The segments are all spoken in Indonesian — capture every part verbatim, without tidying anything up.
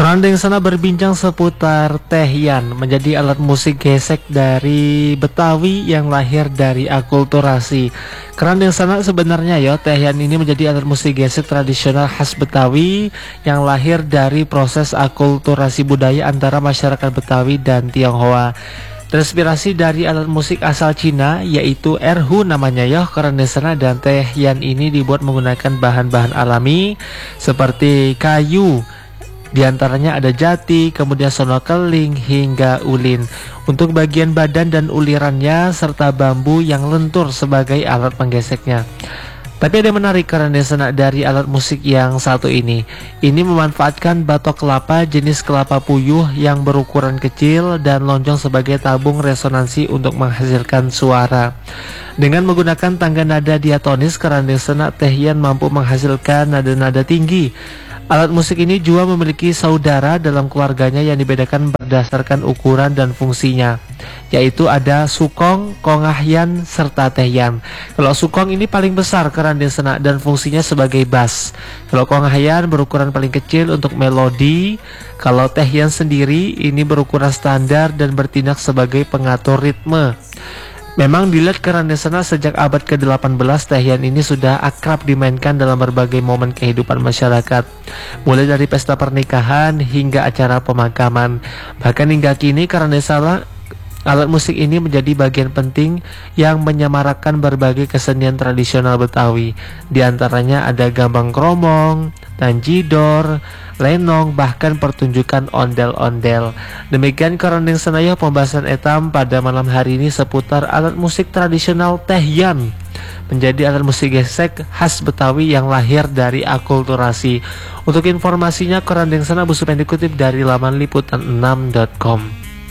Kerandeng sana berbincang seputar tehian, menjadi alat musik gesek dari Betawi yang lahir dari akulturasi. Kerandeng sana sebenarnya ya, tehian ini menjadi alat musik gesek tradisional khas Betawi yang lahir dari proses akulturasi budaya antara masyarakat Betawi dan Tionghoa. Terinspirasi dari alat musik asal Cina yaitu erhu namanya ya, kerandeng sana dan tehian ini dibuat menggunakan bahan-bahan alami seperti kayu. Di antaranya ada jati, kemudian sono keling hingga ulin. Untuk bagian badan dan ulirannya serta bambu yang lentur sebagai alat penggeseknya. Tapi ada yang menarik kerandeng sana dari alat musik yang satu ini. Ini memanfaatkan batok kelapa jenis kelapa puyuh yang berukuran kecil dan lonjong sebagai tabung resonansi untuk menghasilkan suara. Dengan menggunakan tangga nada diatonis, kerandeng sana tehian mampu menghasilkan nada-nada tinggi. Alat musik ini juga memiliki saudara dalam keluarganya yang dibedakan berdasarkan ukuran dan fungsinya, yaitu ada sukong, kongahyan, serta tehian. Kalau sukong ini paling besar kerandeng sana dan fungsinya sebagai bass. Kalau kongahyan berukuran paling kecil untuk melodi. Kalau tehian sendiri ini berukuran standar dan bertindak sebagai pengatur ritme. Memang dilihat kerandeng sana sejak abad ke delapan belas, tehian ini sudah akrab dimainkan dalam berbagai momen kehidupan masyarakat, mulai dari pesta pernikahan hingga acara pemakaman. Bahkan hingga kini kerandeng sana, alat musik ini menjadi bagian penting yang menyemarakan berbagai kesenian tradisional Betawi. Di antaranya ada gambang kromong, tanjidor, lenong, bahkan pertunjukan ondel-ondel. Demikian kerandeng senaya pembahasan etam pada malam hari ini seputar alat musik tradisional tehian, menjadi alat musik gesek khas Betawi yang lahir dari akulturasi. Untuk informasinya kerandeng sana Bu Supendi dikutip dari laman liputan enam titik com.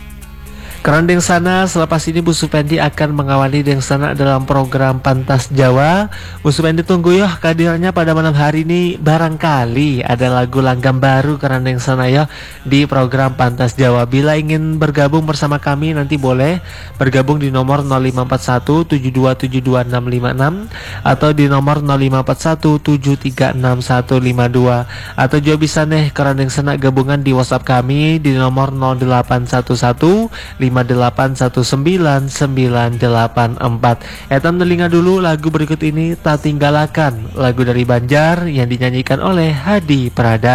Kerandeng sana selepas ini Bu Supendi akan mengawali Deng sana dalam program Pantas Jawa. Bu Supendi tunggu ya kehadirannya pada malam hari ini, barangkali ada lagu langgam baru kerandeng sana ya di program Pantas Jawa. Bila ingin bergabung bersama kami nanti boleh bergabung di nomor nol lima empat satu tujuh dua tujuh dua enam lima enam atau di nomor nol lima empat satu tujuh tiga enam satu lima dua, atau juga bisa nih kerandeng sana gabungan di WhatsApp kami di nomor nol delapan satu satu lima delapan satu sembilan sembilan delapan empat. Etam telinga dulu lagu berikut ini, Tak Tinggalakan, lagu dari Banjar yang dinyanyikan oleh Hadi Prada.